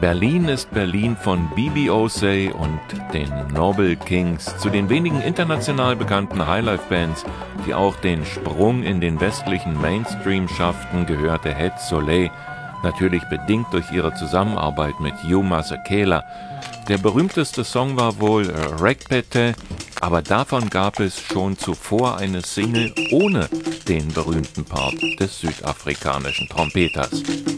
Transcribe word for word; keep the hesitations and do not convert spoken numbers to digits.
Berlin ist Berlin von B B O'Shea und den Noble Kings zu den wenigen international bekannten Highlife-Bands, die auch den Sprung in den westlichen Mainstream schafften, gehörte Het Soleil, natürlich bedingt durch ihre Zusammenarbeit mit Hugh Masekela. Der berühmteste Song war wohl Rekpete, aber davon gab es schon zuvor eine Single ohne den berühmten Part des südafrikanischen Trompeters.